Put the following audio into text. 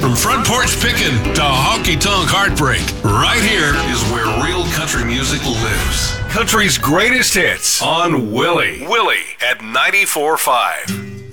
From front porch pickin' to honky tonk heartbreak, right here is where real country music lives. Country's greatest hits on Willie. Willie at 94.5.